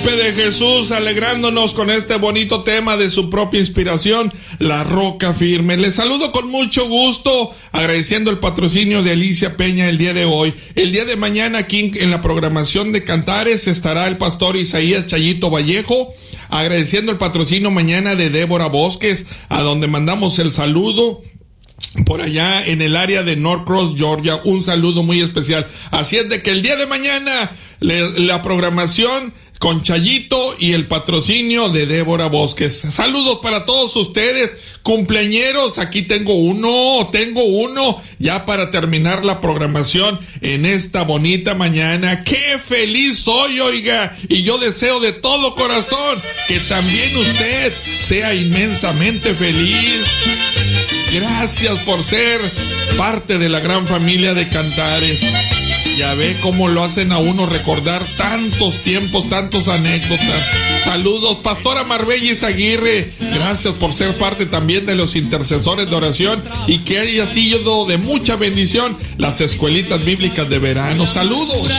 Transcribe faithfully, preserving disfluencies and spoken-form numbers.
Príncipe de Jesús, alegrándonos con este bonito tema de su propia inspiración, La Roca Firme. Les saludo con mucho gusto, agradeciendo el patrocinio de Alicia Peña el día de hoy. El día de mañana aquí en la programación de Cantares estará el pastor Isaías Chayito Vallejo, agradeciendo el patrocinio mañana de Débora Bosques, a donde mandamos el saludo. Por allá en el área de Norcross, Georgia, un saludo muy especial. Así es de que el día de mañana le, la programación con Chayito y el patrocinio de Débora Bosques. Saludos para todos ustedes, cumpleañeros. Aquí tengo uno, tengo uno, ya para terminar la programación en esta bonita mañana. ¡Qué feliz soy, oiga! Y yo deseo de todo corazón que también usted sea inmensamente feliz. Gracias por ser parte de la gran familia de Cantares. Ya ve cómo lo hacen a uno recordar tantos tiempos, tantos anécdotas. Saludos, Pastora Marbella Izaguirre. Gracias por ser parte también de los intercesores de oración y que haya sido de mucha bendición las escuelitas bíblicas de verano. Saludos.